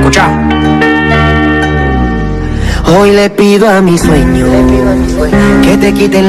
Escuchá. Hoy le pido a mi sueño que te quiten